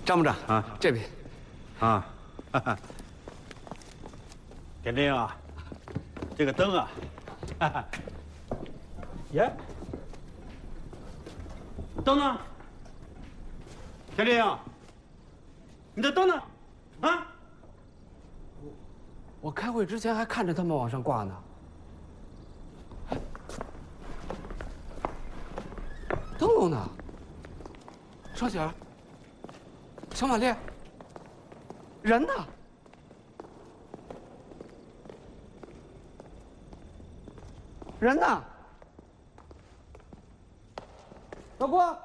张部长啊， 这边。 啊，哈哈。田真啊，这个灯啊，哈哈。耶，灯呢？田真啊，你的灯呢？啊？ 我开会之前还看着他们往上挂呢。灯笼呢？双喜儿，小马烈，人呢？人呢？老郭，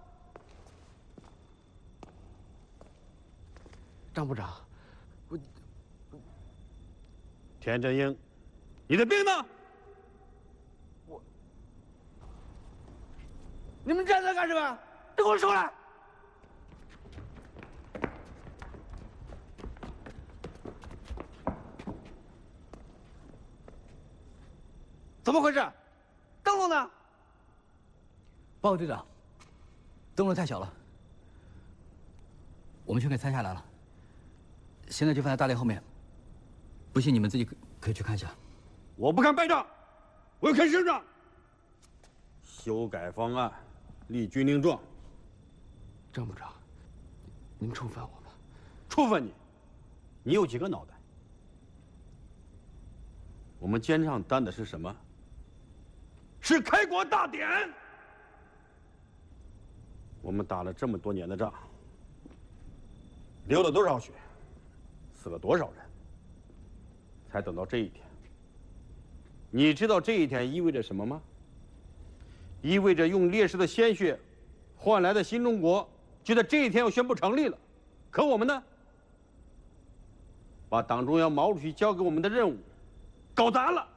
张部长， 田真英，你的病呢？ 你们站在干什么？都给我出来！怎么回事？灯笼呢？ 报告队长，灯笼太小了，我们全给拆下来了，现在就放在大殿后面。不信你们自己可以去看一下。 我不看败仗，我要看胜仗。修改方案，立军令状。 张部长，您处分我吧。 处分你？你有几个脑袋？我们肩上担的是什么？是开国大典。我们打了这么多年的仗，流了多少血，死了多少人，才等到这一天。你知道这一天意味着什么吗？意味着用烈士的鲜血换来的新中国就在这一天要宣布成立了。可我们呢，把党中央毛主席交给我们的任务搞砸了。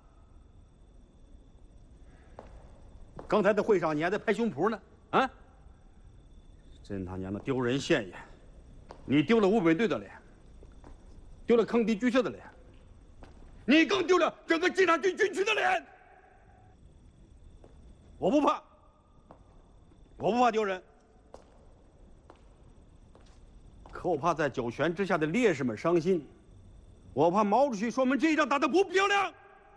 刚才的会上你还在拍胸脯呢，啊！真他娘的丢人现眼！你丢了五北队的脸，丢了坑敌剧社的脸，你更丢了整个警察局军区的脸。我不怕，我不怕丢人，可我怕在九泉之下的烈士们伤心，我怕毛主席说我们这一仗打得不漂亮。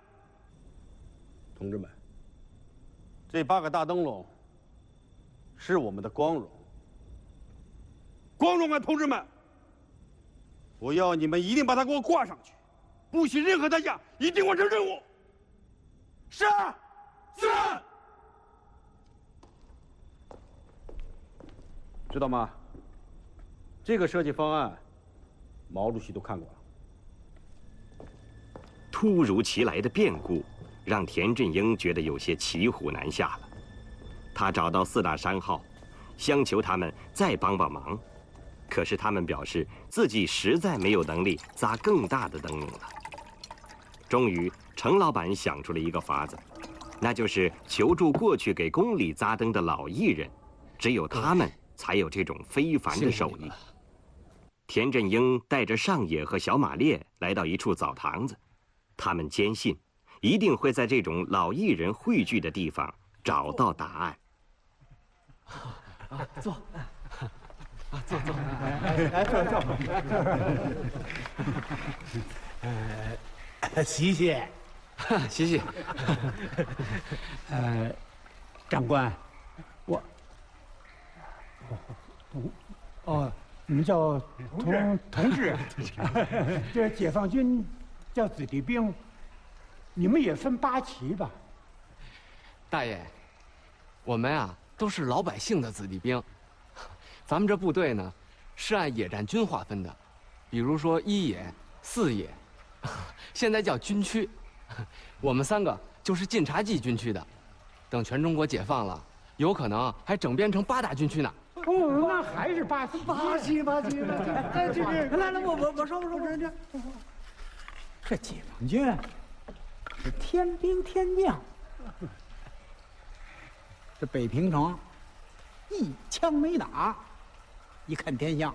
同志们，这8个大灯笼是我们的光荣，光荣啊，同志们！我要你们一定把它给我挂上去，不惜任何代价，一定完成任务。是，是。知道吗？这个设计方案，毛主席都看过了。 突如其来的变故让田振英觉得有些骑虎难下了。他找到4大商号，相求他们再帮帮忙，可是他们表示自己实在没有能力扎更大的灯笼了。终于，程老板想出了一个法子，那就是求助过去给宫里扎灯的老艺人，只有他们才有这种非凡的手艺。田振英带着上野和小马烈来到一处澡堂子，他们坚信一定会在这种老艺人汇聚的地方找到答案。 坐，坐。 来坐。谢谢， 谢谢。 长官，你们叫同志，这解放军叫子弟兵，你们也分8旗吧？ 大爷，我们啊都是老百姓的子弟兵，咱们这部队呢是按野战军划分的，比如说1野、4野，现在叫军区。我们3个就是晋察冀军区的，等全中国解放了，有可能还整编成8大军区呢。 哦，那还是8旗。 8旗。来，我说， 这解放军是天兵天将，这北平城一枪没打，一看天象，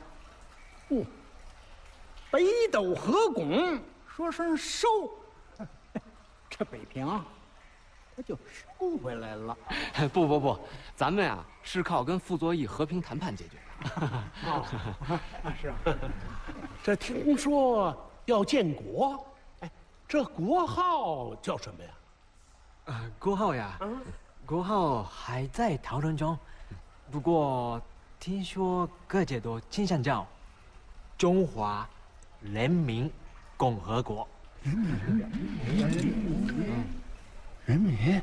北斗合拱，说声收。这北平那就收回来了。 不，咱们呀是靠跟傅作义和平谈判解决的。 是啊， 这听说要建国，哎，这国号叫什么呀？ 国号呀，国号还在讨论中，不过听说各界都倾向叫中华人民共和国。 人民？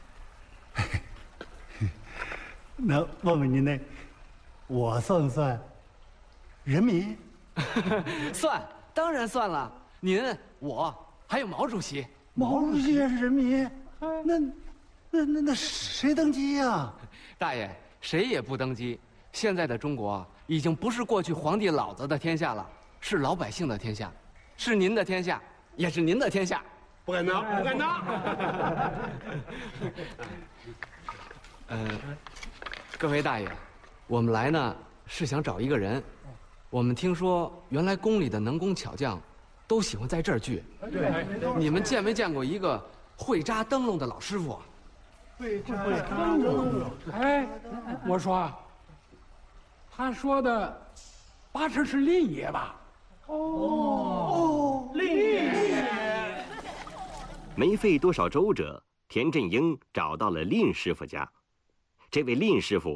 那问问您呢，我算不算人民？ 算，当然算了。您、我还有毛主席。 毛主席也是人民？那谁登基呀？ 大爷，谁也不登基。现在的中国啊，已经不是过去皇帝老子的天下了，是老百姓的天下，是您的天下，也是您的天下。 不敢当，不敢当。 各位大爷，我们来呢是想找一个人。我们听说原来宫里的能工巧匠都喜欢在这儿聚。对，你们见没见过一个会扎灯笼的老师傅啊？ 哎，我说，他说的八成是令爷吧？ 令爷。 没费多少周折，田振英找到了蔺师傅家。这位蔺师傅